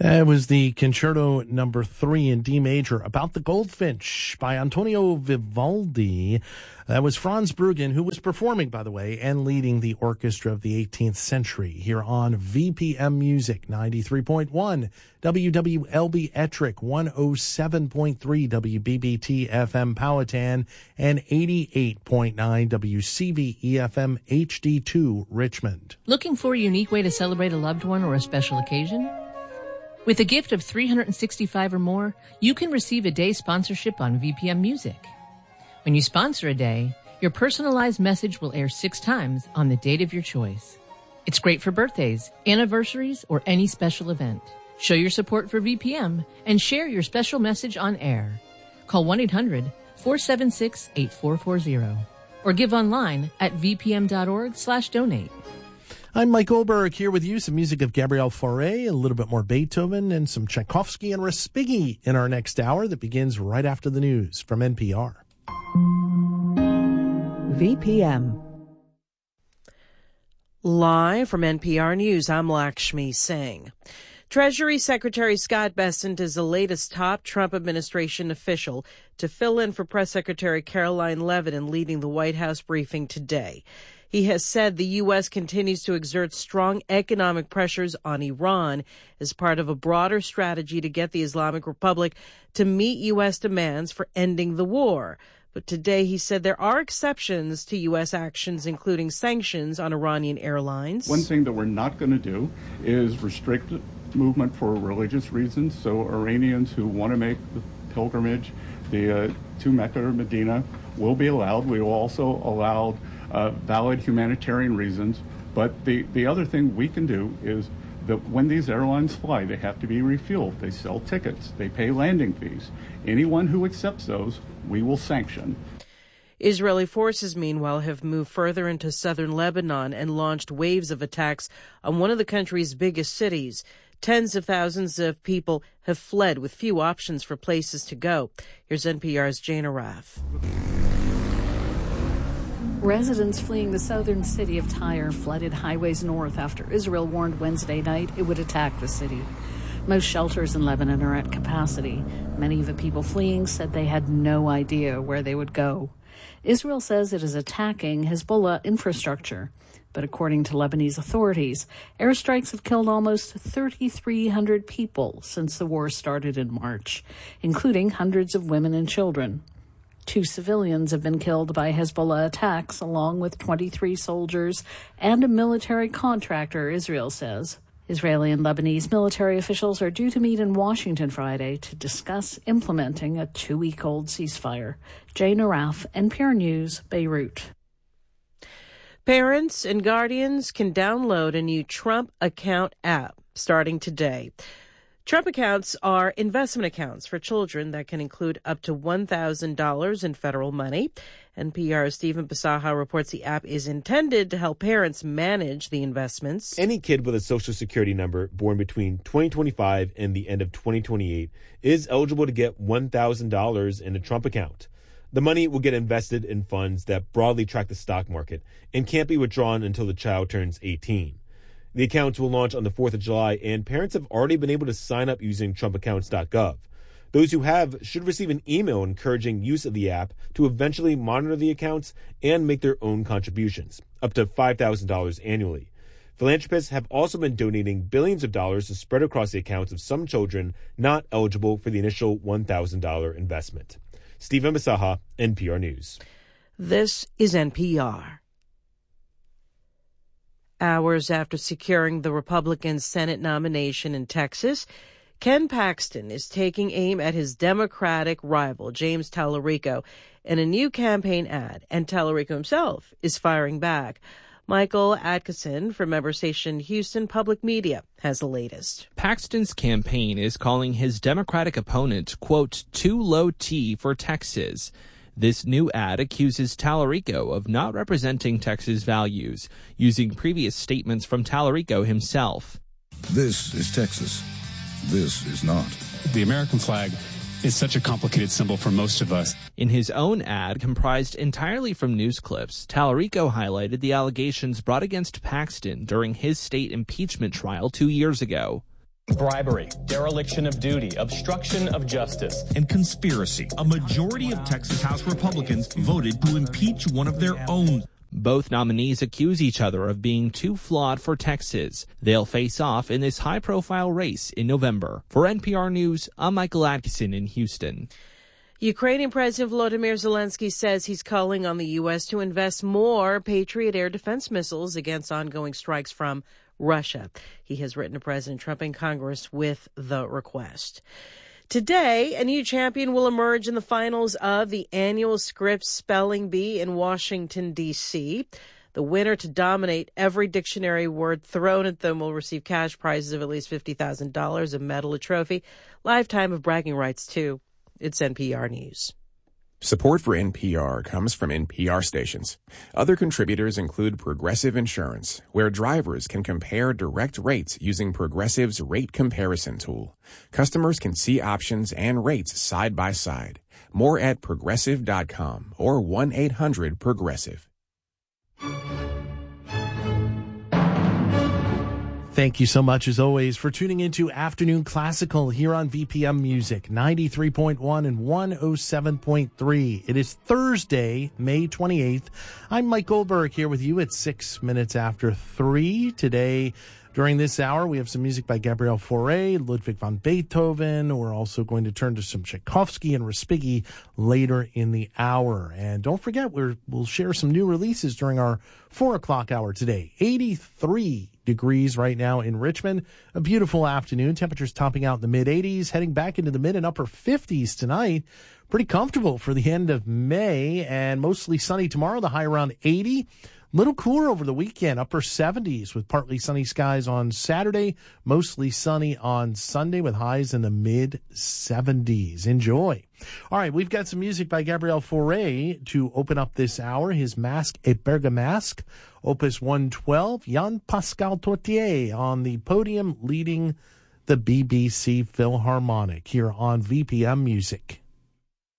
That was the Concerto number 3 in D major about the Goldfinch by Antonio Vivaldi. That was Franz Bruggen, who was performing, by the way, and leading the orchestra of the 18th century here on VPM Music 93.1, WWLB Ettrick 107.3, WBBT FM Powhatan, and 88.9 WCVE FM HD2 Richmond. Looking for a unique way to celebrate a loved one or a special occasion? With a gift of $365 or more, you can receive a day sponsorship on VPM Music. When you sponsor a day, your personalized message will air 6 times on the date of your choice. It's great for birthdays, anniversaries, or any special event. Show your support for VPM and share your special message on air. Call 1-800-476-8440 or give online at vpm.org/donate. I'm Mike Goldberg here with you. Some music of Gabriel Fauré, a little bit more Beethoven, and some Tchaikovsky and Respighi in our next hour that begins right after the news from NPR. VPM. Live from NPR News, I'm Lakshmi Singh. Treasury Secretary Scott Bessent is the latest top Trump administration official to fill in for Press Secretary Caroline Leavitt leading the White House briefing today. He has said the U.S. continues to exert strong economic pressures on Iran as part of a broader strategy to get the Islamic Republic to meet U.S. demands for ending the war. But today he said there are exceptions to U.S. actions, including sanctions on Iranian airlines. One thing that we're not going to do is restrict movement for religious reasons. So Iranians who want to make the pilgrimage to Mecca or Medina will be allowed. We will also allow valid humanitarian reasons. But the other thing we can do is that when these airlines fly, they have to be refueled. They sell tickets. They pay landing fees. Anyone who accepts those, we will sanction. Israeli forces, meanwhile, have moved further into southern Lebanon and launched waves of attacks on one of the country's biggest cities. Tens of thousands of people have fled with few options for places to go. Here's NPR's Jane Araf. Residents fleeing the southern city of Tyre flooded highways north after Israel warned Wednesday night it would attack the city. Most shelters in Lebanon are at capacity. Many of the people fleeing said they had no idea where they would go. Israel says it is attacking Hezbollah infrastructure. But according to Lebanese authorities, airstrikes have killed almost 3,300 people since the war started in March, including hundreds of women and children. 2 civilians have been killed by Hezbollah attacks, along with 23 soldiers and a military contractor, Israel says. Israeli and Lebanese military officials are due to meet in Washington Friday to discuss implementing a 2-week-old ceasefire. Jane Araf, NPR News, Beirut. Parents and guardians can download a new Trump Account app starting today. Trump accounts are investment accounts for children that can include up to $1,000 in federal money. NPR's Stephen Basaha reports the app is intended to help parents manage the investments. Any kid with a Social Security number born between 2025 and the end of 2028 is eligible to get $1,000 in a Trump account. The money will get invested in funds that broadly track the stock market and can't be withdrawn until the child turns 18. The accounts will launch on the 4th of July, and parents have already been able to sign up using TrumpAccounts.gov. Those who have should receive an email encouraging use of the app to eventually monitor the accounts and make their own contributions, up to $5,000 annually. Philanthropists have also been donating billions of dollars to spread across the accounts of some children not eligible for the initial $1,000 investment. Stephen Basaha, NPR News. This is NPR. Hours after securing the Republican Senate nomination in Texas, Ken Paxton is taking aim at his Democratic rival, James Tallarico, in a new campaign ad, and Tallarico himself is firing back. Michael Atkinson from member station Houston Public Media has the latest. Paxton's campaign is calling his Democratic opponent, quote, too low T for Texas. This new ad accuses Tallarico of not representing Texas values, using previous statements from Tallarico himself. This is Texas. This is not. The American flag is such a complicated symbol for most of us. In his own ad, comprised entirely from news clips, Tallarico highlighted the allegations brought against Paxton during his state impeachment trial 2 years ago. bribery, dereliction of duty, obstruction of justice, and conspiracy. A majority of Texas House Republicans voted to impeach one of their own. Both nominees accuse each other of being too flawed for Texas. They'll face off in this high-profile race in November. For NPR News, I'm Michael Atkinson in Houston. Ukrainian President Volodymyr Zelensky says he's calling on the U.S. to invest more Patriot air defense missiles against ongoing strikes from Russia. He has written to President Trump in Congress with the request. Today, a new champion will emerge in the finals of the annual Scripps Spelling Bee in Washington, D.C. The winner to dominate every dictionary word thrown at them will receive cash prizes of at least $50,000, a medal, a trophy, lifetime of bragging rights, too. It's NPR News. Support for NPR comes from NPR stations. Other contributors include Progressive Insurance, where drivers can compare direct rates using Progressive's rate comparison tool. Customers can see options and rates side by side. More at progressive.com or 1-800-PROGRESSIVE. Thank you so much, as always, for tuning into Afternoon Classical here on VPM Music, 93.1 and 107.3. It is Thursday, May 28th. I'm Mike Goldberg here with you at 6 minutes after 3. Today, during this hour, we have some music by Gabriel Fauré, Ludwig van Beethoven. We're also going to turn to some Tchaikovsky and Respighi later in the hour. And don't forget, we'll share some new releases during our 4 o'clock hour today. 83 degrees right now in Richmond. A beautiful afternoon. Temperatures topping out in the mid-80s, heading back into the mid and upper 50s tonight. Pretty comfortable for the end of May, and mostly sunny tomorrow. The high around 80. Little cooler over the weekend, upper 70s with partly sunny skies on Saturday, mostly sunny on Sunday with highs in the mid-70s. Enjoy. All right, we've got some music by Gabriel Fauré to open up this hour. His Masque et Bergamasque, Opus 112, Jean-Pascal Tortier on the podium leading the BBC Philharmonic here on VPM Music.